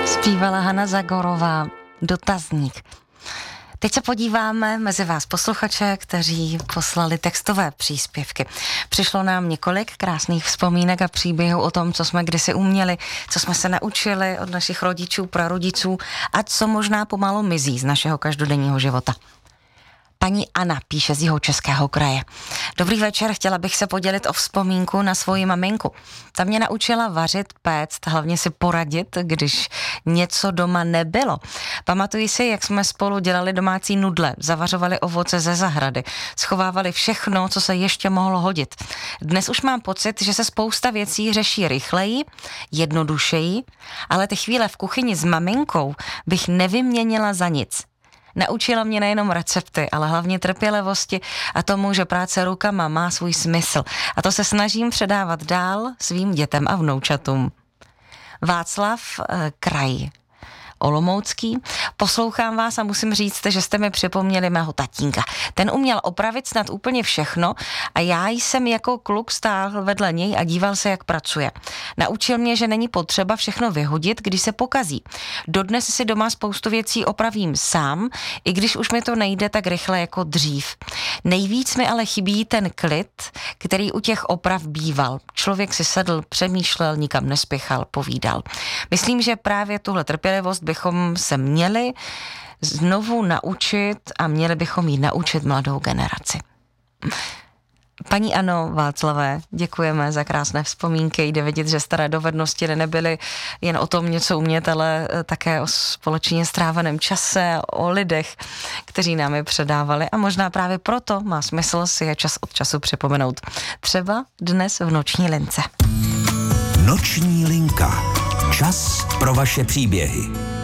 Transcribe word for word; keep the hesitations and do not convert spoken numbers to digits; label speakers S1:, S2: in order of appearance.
S1: Zpívala Hana Zagorová, Dotazník. Teď se podíváme mezi vás posluchače, kteří poslali textové příspěvky. Přišlo nám několik krásných vzpomínek a příběhů o tom, co jsme kdysi uměli, co jsme se naučili od našich rodičů, prarodičů a co možná pomalu mizí z našeho každodenního života. Paní Anna píše z Jihočeského kraje. Dobrý večer, chtěla bych se podělit o vzpomínku na svoji maminku. Ta mě naučila vařit, péct, hlavně si poradit, když něco doma nebylo. Pamatuji si, jak jsme spolu dělali domácí nudle, zavařovali ovoce ze zahrady, schovávali všechno, co se ještě mohlo hodit. Dnes už mám pocit, že se spousta věcí řeší rychleji, jednodušeji, ale ty chvíle v kuchyni s maminkou bych nevyměnila za nic. Naučila mě nejenom recepty, ale hlavně trpělivosti a tomu, že práce rukama má svůj smysl. A to se snažím předávat dál svým dětem a vnoučatům. Václav eh, Kraj, Olomoucký. Poslouchám vás a musím říct, že jste mi připomněli mého tatínka. Ten uměl opravit snad úplně všechno a já jsem jako kluk stál vedle něj a díval se, jak pracuje. Naučil mě, že není potřeba všechno vyhodit, když se pokazí. Dodnes si doma spoustu věcí opravím sám, i když už mi to nejde tak rychle jako dřív. Nejvíc mi ale chybí ten klid, který u těch oprav býval. Člověk si sedl, přemýšlel, nikam nespěchal, povídal. Myslím, že právě tuhle trpělivost bychom se měli znovu naučit a měli bychom jí naučit mladou generaci. Paní Ano, Václavé, děkujeme za krásné vzpomínky. Jde vidět, že staré dovednosti nebyly jen o tom něco umět, ale také o společně stráveném čase, o lidech, kteří nám je předávali. A možná právě proto má smysl si je čas od času připomenout. Třeba dnes v Noční lince.
S2: Noční linka. Čas pro vaše příběhy.